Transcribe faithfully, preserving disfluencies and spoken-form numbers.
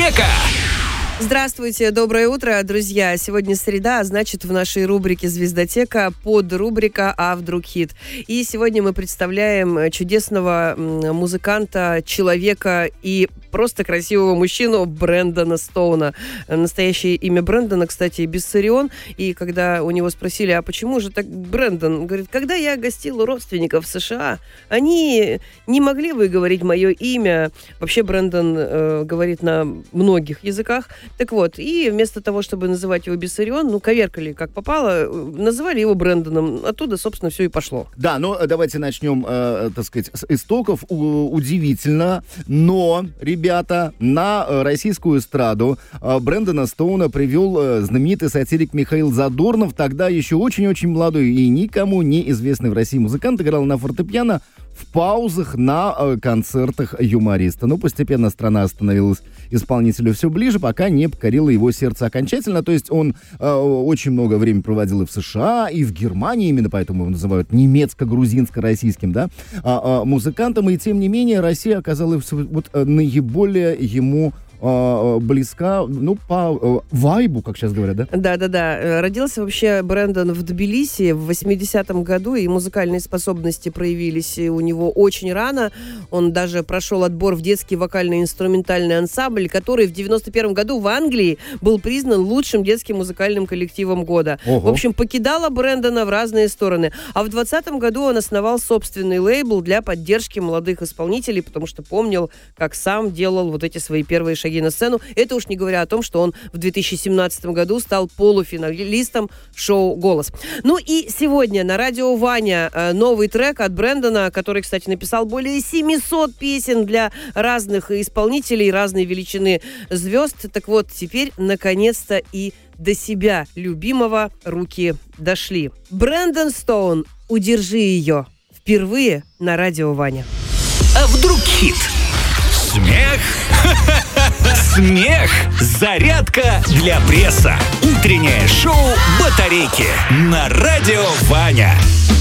Звездотека. Здравствуйте, доброе утро, друзья. Сегодня среда, а значит, в нашей рубрике «Звездотека» подрубрика «А вдруг хит?». И сегодня мы представляем чудесного музыканта, человека и просто красивого мужчину Брэндона Стоуна. Настоящее имя Брэндона, кстати, Бессарион. И когда у него спросили, а почему же так Брэндон? Он говорит, когда я гостил у родственников в США, они не могли выговорить мое имя. Вообще Брэндон э, говорит на многих языках. Так вот, и вместо того, чтобы называть его Бессарион, ну, коверкали как попало, называли его Брэндоном. Оттуда, собственно, все и пошло. Да, ну, давайте начнем, э, так сказать, с истоков. У- удивительно, но, ребята, на российскую эстраду э, Брэндона Стоуна привел э, знаменитый сатирик Михаил Задорнов, тогда еще очень-очень молодой и никому не известный в России музыкант, играл на фортепиано в паузах на э, концертах юмориста. Но постепенно страна становилась исполнителю все ближе, пока не покорило его сердце окончательно. То есть он э, очень много времени проводил и в США, и в Германии, именно поэтому его называют немецко-грузинско-российским, да, а, а, музыкантом. И тем не менее Россия оказалась вот наиболее ему близка, ну, по э, вайбу, как сейчас говорят, да? Да-да-да. Родился вообще Брэндон в Тбилиси в восьмидесятом году, и музыкальные способности проявились у него очень рано. Он даже прошел отбор в детский вокально-инструментальный ансамбль, который в девяносто первом году в Англии был признан лучшим детским музыкальным коллективом года. Ого. В общем, покидала Брэндона в разные стороны. А в двадцатом году он основал собственный лейбл для поддержки молодых исполнителей, потому что помнил, как сам делал вот эти свои первые шаги на сцену. Это уж не говоря о том, что он в две тысячи семнадцатом году стал полуфиналистом шоу «Голос». Ну и сегодня на радио Ваня новый трек от Брэндона, который, кстати, написал более семисот песен для разных исполнителей, разной величины звезд. Так вот, теперь, наконец-то, и до себя любимого руки дошли. Брэндон Стоун, «Удержи ее». Впервые на радио Ваня. А вдруг хит? Смех? Смех! Зарядка для пресса. Утреннее шоу «Батарейки» на радио Ваня.